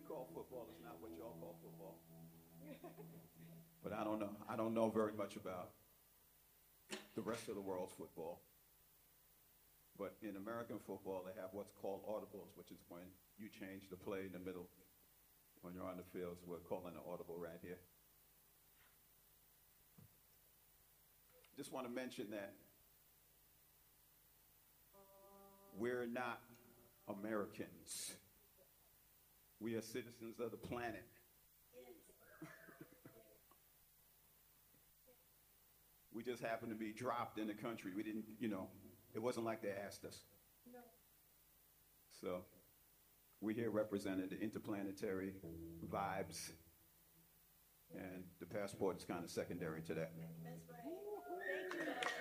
call football is not what y'all call football. But I don't know. I don't know very much about the rest of the world's football. But in American football, they have what's called audibles, which is when you change the play in the middle when you're on the field. So we're calling an audible right here. Just want to mention that we're not Americans. We are citizens of the planet. We just happened to be dropped in the country. We didn't, it wasn't like they asked us. No. So we here represented the interplanetary vibes, and the passport is kind of secondary to that. That's right. Thank you.